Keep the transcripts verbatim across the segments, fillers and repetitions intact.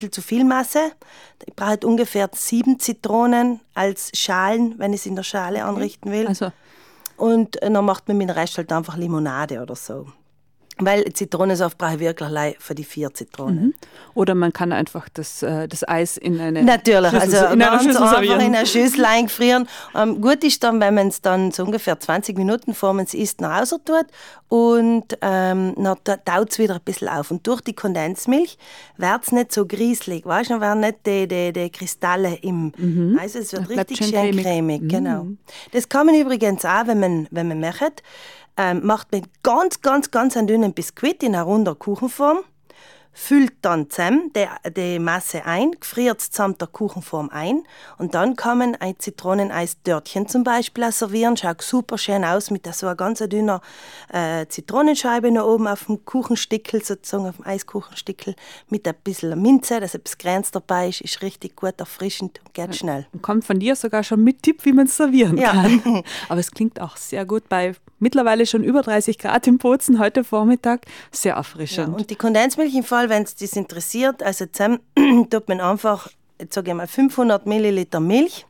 zu viel Masse. Ich brauche halt ungefähr sieben Zitronen als Schalen, wenn ich es in der Schale anrichten will. Also. Und dann macht man mit dem Rest halt einfach Limonade oder so. Weil Zitronensaft brauche ich wirklich für die vier Zitronen. Mhm. Oder man kann einfach das, äh, das Eis in eine Natürlich, Schüssel, also in einer ganz Schüssel einfach servieren. in einer Schüssel eingefrieren. Ähm, gut ist dann, wenn man es dann so ungefähr zwanzig Minuten, bevor man es isst, nach Hause tut und ähm, dann taut es wieder ein bisschen auf. Und durch die Kondensmilch wird es nicht so grieselig, weißt du, dann werden nicht die, die, die Kristalle im, Mhm. also es wird Das bleibt richtig schön schön cremig. cremig, Mhm. genau. Das kann man übrigens auch, wenn man, wenn man möchte, ähm, macht man ganz, ganz, ganz einen dünnen Biskuit in einer runden Kuchenform, füllt dann zusammen die, die Masse ein, friert es zusammen der Kuchenform ein und dann kann man ein Zitroneneis-Törtchen zum Beispiel auch servieren. Schaut super schön aus mit so einer ganz dünner äh, Zitronenscheibe noch oben auf dem Kuchenstickel, sozusagen auf dem Eiskuchenstickel, mit ein bisschen Minze, dass etwas Grünes dabei ist, ist richtig gut erfrischend und geht schnell. Und kommt von dir sogar schon mit Tipp, wie man es servieren Ja. kann. Aber es klingt auch sehr gut bei mittlerweile schon über dreißig Grad im Bozen heute Vormittag. Sehr erfrischend. Ja, und die Kondensmilch im Fall, wenn es das interessiert, also zusammen tut man einfach, jetzt sage ich mal, fünfhundert Milliliter Milch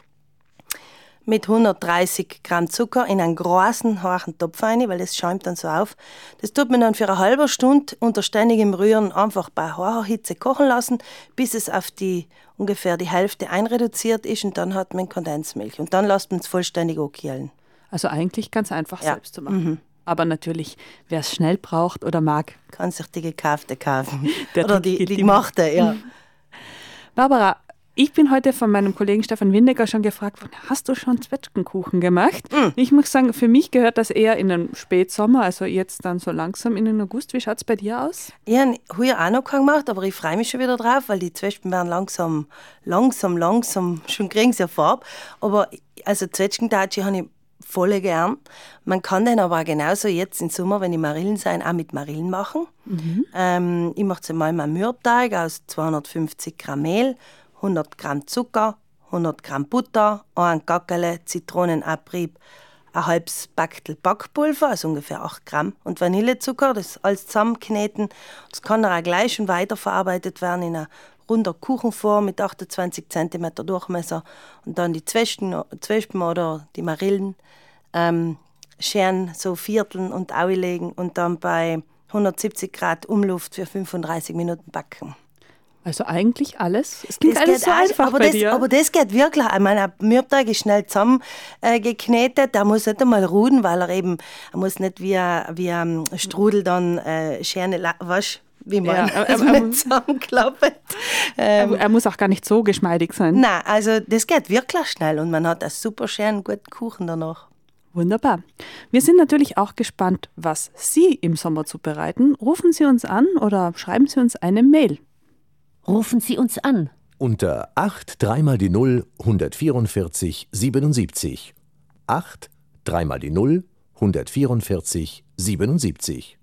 mit hundertdreißig Gramm Zucker in einen großen, harten Topf rein, weil das schäumt dann so auf. Das tut man dann für eine halbe Stunde unter ständigem Rühren einfach bei hoher Hitze kochen lassen, bis es auf die ungefähr die Hälfte einreduziert ist und dann hat man Kondensmilch. Und dann lässt man es vollständig ankielen. Also eigentlich ganz einfach Ja. selbst zu machen. Mhm. Aber natürlich, wer es schnell braucht oder mag. Kann sich die gekaufte kaufen. Der Oder Trick die, geht die immer. gemachte, ja. Barbara, ich bin heute von meinem Kollegen Stefan Windecker schon gefragt worden, hast du schon Zwetschgenkuchen gemacht? Mm. Ich muss sagen, für mich gehört das eher in den Spätsommer, also jetzt dann so langsam in den August. Wie schaut es bei dir aus? Ich habe heuer auch noch keinen gemacht, aber ich freue mich schon wieder drauf, weil die Zwetschgen werden langsam, langsam, langsam, schon kriegen sie eine Farbe. Aber also Zwetschgentatschi habe ich voll gern. Man kann den aber auch genauso jetzt im Sommer, wenn die Marillen sind, auch mit Marillen machen. Mhm. Ähm, ich mache zumal einen Mürbeteig aus zweihundertfünfzig Gramm Mehl, hundert Gramm Zucker, hundert Gramm Butter, ein Gackele, Zitronenabrieb, ein halbes Backel Backpulver, also ungefähr acht Gramm, und Vanillezucker, das alles zusammenkneten. Das kann dann auch gleich schon weiterverarbeitet werden in einer runder Kuchenform mit achtundzwanzig Zentimeter Durchmesser und dann die Zwetschgen, Zwetschgen oder die Marillen ähm, schön so vierteln und auslegen und dann bei hundertsiebzig Grad Umluft für fünfunddreißig Minuten backen. Also eigentlich alles. Es klingt Das alles geht so auch, einfach aber bei das, dir. Aber das geht wirklich. Ich meine, ein Mürbeteig ist schnell zusammengeknetet. Der muss nicht einmal ruden, weil er eben, er muss nicht wie ein, wie ein Strudel dann äh, schöne, weißt, wie man Ja, ja, er- also er- nicht zusammenklappt. er, Ähm, er muss auch gar nicht so geschmeidig sein. nein, also das geht wirklich schnell und man hat einen super schönen, guten Kuchen danach. Wunderbar. Wir sind natürlich auch gespannt, was Sie im Sommer zubereiten. Rufen Sie uns an oder schreiben Sie uns eine Mail. Rufen Sie uns an. Unter acht dreimal die null hundertvierundvierzig siebenundsiebzig. acht dreimal die null hundertvierundvierzig siebenundsiebzig.